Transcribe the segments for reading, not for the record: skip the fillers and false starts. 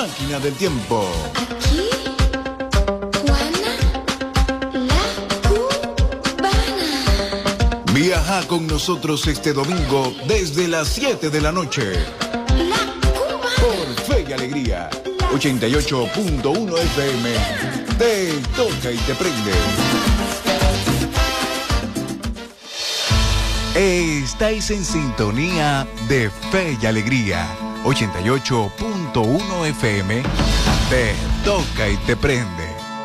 máquina del tiempo. Aquí, Juana, la cubana. Viaja con nosotros este domingo desde las 7 de la noche. La cubana. Por Fe y Alegría, 88.1 FM. Te toca y te prende. Estáis en sintonía de Fe y Alegría, 88.1 FM. Te toca y te prende.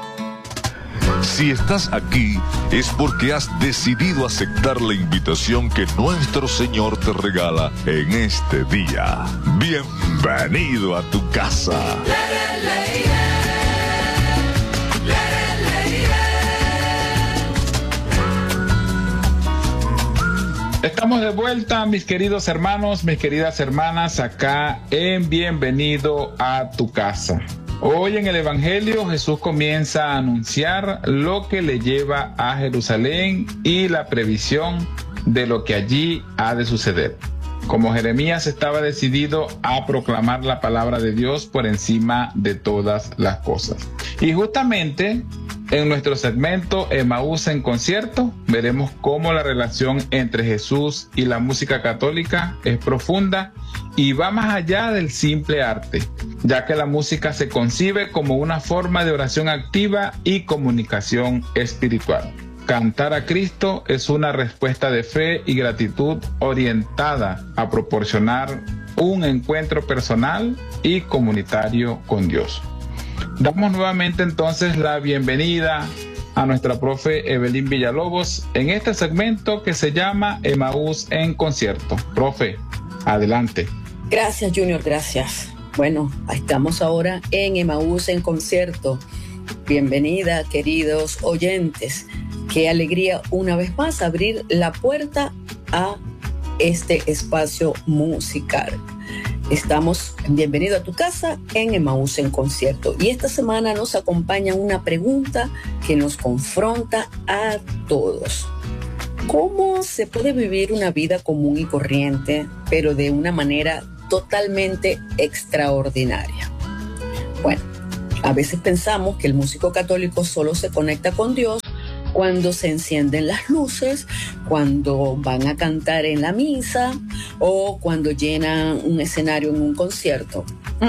Si estás aquí es porque has decidido aceptar la invitación que nuestro Señor te regala en este día. Bienvenido a tu casa. Estamos de vuelta, mis queridos hermanos, mis queridas hermanas, acá en Bienvenido a tu casa. Hoy en el Evangelio Jesús comienza a anunciar lo que le lleva a Jerusalén y la previsión de lo que allí ha de suceder. Como Jeremías estaba decidido a proclamar la palabra de Dios por encima de todas las cosas. Y justamente en nuestro segmento Emaús en concierto, veremos cómo la relación entre Jesús y la música católica es profunda y va más allá del simple arte, ya que la música se concibe como una forma de oración activa y comunicación espiritual. Cantar a Cristo es una respuesta de fe y gratitud orientada a proporcionar un encuentro personal y comunitario con Dios. Damos nuevamente entonces la bienvenida a nuestra profe Evelyn Villalobos en este segmento que se llama Emaús en concierto. Profe, adelante. Gracias, Junior, gracias. Bueno, estamos ahora en Emaús en concierto. Bienvenida, queridos oyentes. Qué alegría una vez más abrir la puerta a este espacio musical. Estamos en Bienvenido a tu casa en Emaús en concierto. Y esta semana nos acompaña una pregunta que nos confronta a todos. ¿Cómo se puede vivir una vida común y corriente, pero de una manera totalmente extraordinaria? Bueno, a veces pensamos que el músico católico solo se conecta con Dios cuando se encienden las luces, cuando van a cantar en la misa o cuando llenan un escenario en un concierto.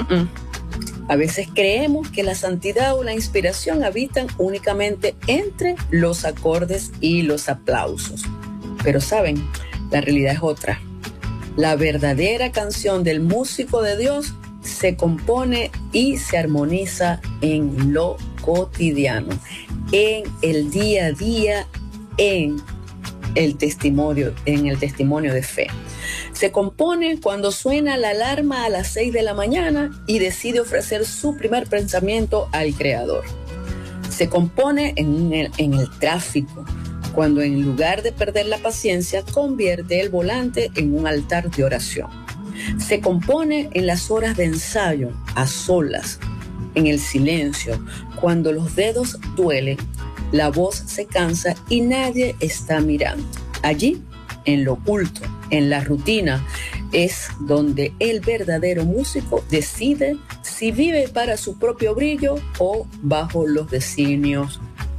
A veces creemos que la santidad o la inspiración habitan únicamente entre los acordes y los aplausos. Pero saben, la realidad es otra. La verdadera canción del músico de Dios se compone y se armoniza en lo cotidiano, en el día a día, en el testimonio de fe. Se compone cuando suena la alarma a las 6 de la mañana y decide ofrecer su primer pensamiento al Creador. Se compone en el tráfico, cuando en lugar de perder la paciencia, convierte el volante en un altar de oración. Se compone en las horas de ensayo, a solas, en el silencio, cuando los dedos duelen, la voz se cansa y nadie está mirando. Allí, en lo oculto, en la rutina, es donde el verdadero músico decide si vive para su propio brillo o bajo los designios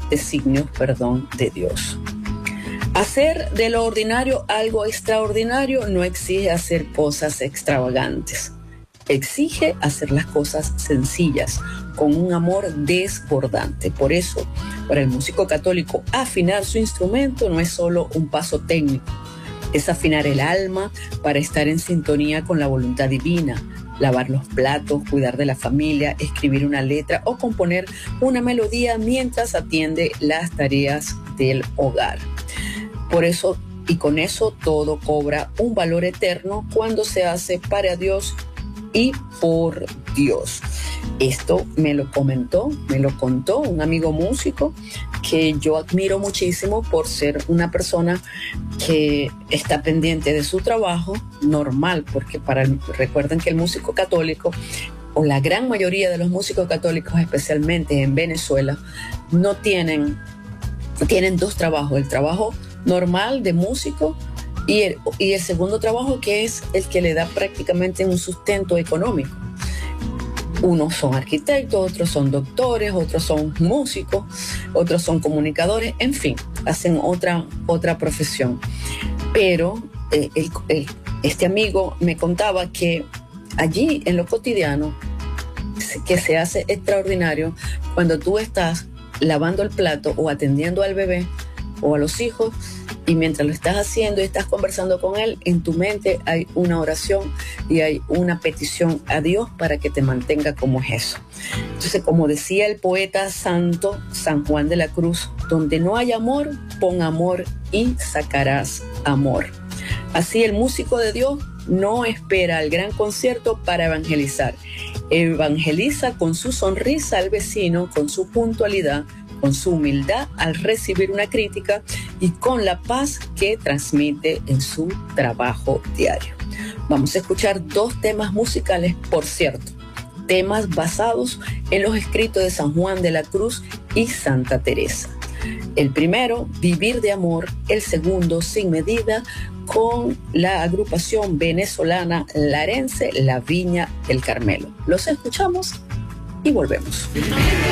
de Dios. Hacer de lo ordinario algo extraordinario no exige hacer cosas extravagantes. Exige hacer las cosas sencillas, con un amor desbordante. Por eso, para el músico católico, afinar su instrumento no es solo un paso técnico, es afinar el alma para estar en sintonía con la voluntad divina, lavar los platos, cuidar de la familia, escribir una letra o componer una melodía mientras atiende las tareas del hogar. Por eso, y con eso, todo cobra un valor eterno cuando se hace para Dios y por Dios. Esto me lo contó un amigo músico que yo admiro muchísimo por ser una persona que está pendiente de su trabajo normal, porque recuerden que el músico católico, o la gran mayoría de los músicos católicos, especialmente en Venezuela, tienen dos trabajos: el trabajo normal de músico y el segundo trabajo, que es el que le da prácticamente un sustento económico. Unos son arquitectos, otros son doctores, otros son músicos, otros son comunicadores, en fin, hacen otra profesión. Pero este amigo me contaba que allí en lo cotidiano, que se hace extraordinario cuando tú estás lavando el plato o atendiendo al bebé o a los hijos, y mientras lo estás haciendo y estás conversando con él, en tu mente hay una oración y hay una petición a Dios para que te mantenga como es eso. Entonces, como decía el poeta santo San Juan de la Cruz, donde no hay amor, pon amor y sacarás amor. Así el músico de Dios no espera al gran concierto para evangelizar. Evangeliza con su sonrisa al vecino, con su puntualidad, con su humildad al recibir una crítica y con la paz que transmite en su trabajo diario. Vamos a escuchar 2 temas musicales, por cierto, temas basados en los escritos de San Juan de la Cruz y Santa Teresa. El primero, Vivir de Amor; el segundo, Sin Medida, con la agrupación venezolana larense La Viña del Carmelo. Los escuchamos y volvemos.